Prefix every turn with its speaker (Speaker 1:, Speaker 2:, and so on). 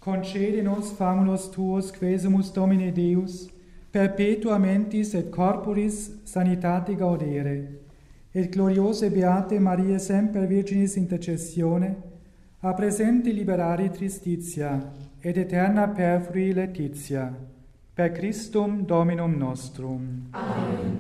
Speaker 1: concede nos famulus tuos, quesumus Domine Deus, perpetua mentis et corporis sanitate gaudere, et gloriose beate Mariae semper Virginis intercessione, a presenti liberari tristitia, et eterna perfrui laetitia, per Christum Dominum nostrum.
Speaker 2: Amen.